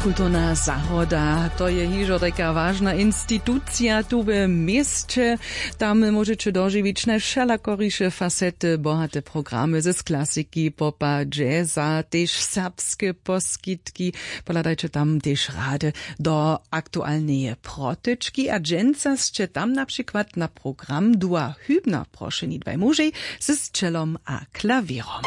Kulturna zahoda, to je hižo taka ważna instytucja tu w mieście. Tam możecie dożywić na wszelakorisze fasety, bohate programy z klasyki, popa, jazza, też serbskie poskitki. Poladajcie tam też rady do aktualnej protyczki, a dżęcascie tam na przykład na program Dua Hübner, proszeni dwaj muži, z celom a klawierom.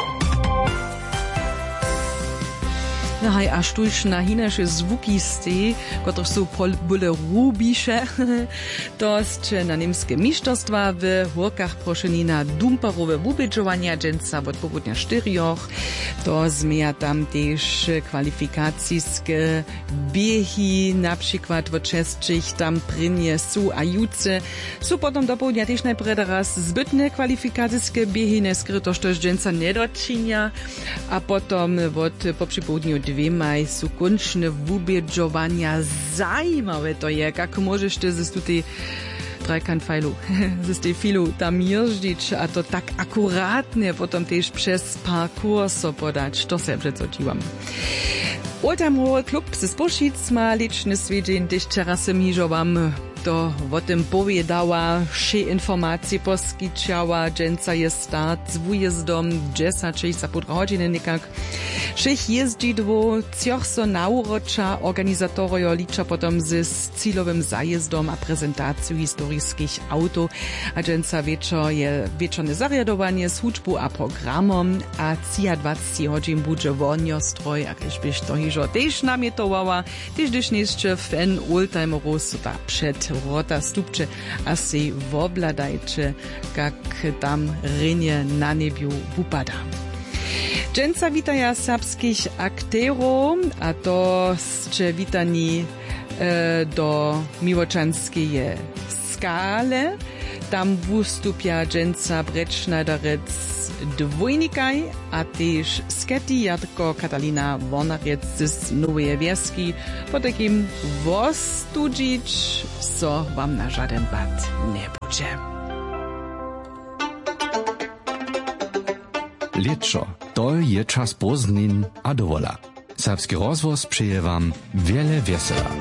Haj, a štuž na hinaše zvukiste, kotr sú bole rubiše, to ste na nemské mišterstva v Hórkach prošení na dumperowe wubedžovania dženca od povodňa 4. To zmija tam tež kvalifikacijske biehy, napríklad od čestčích tam prinje sú a juce. Sú potom do povodňa tež najprv raz zbytné kvalifikacijske biehy, neskryto, štož dženca nedočinia, a potom od popřipovodňu dvěmaj sú končné wubedžovania. Zajímavé to je, kako môžeš ty z tutej trajkantfajlu, z tej filu tam ježdič a to tak akurátne potom tiež přes parkour so podať. To se předsočívam. Oldtimer klub z Spošic ma lične svedžen, tež včera sem hižovam to o tym powiedziała, wsze informacje poskyčiała, dżęca je start z wujezdom, 10:30 godziny nikak. Všech jezdidło, cioch so naurocza, organizatorio licza potom z cílovým zajezdom a prezentacją historických autów, a dżęca wieczorne zariadowanie z hudžbu a programom, a 20 godzin budże woniostroj, a když byś to hižo tež namietowała, tež když jeszcze fan oldtimerów so ta przed rota stupcze, a si wobladajcie, jak tam rynie na niebiu wupada. Dżęca witaja serbskich akterów, a to ste witani do Miłoczanskiej skale. Tam wystupia dżęca Bretschneiderec dwójnikaj, a też Sketi Jadko Katalina Warnarec z Nowej Wieski. Po takim wostudzić, so wam na żaden bad nie będzie. Leczo, to je czas poznin a dowola. Serbski rozwoz przyje wam wiele wiesela.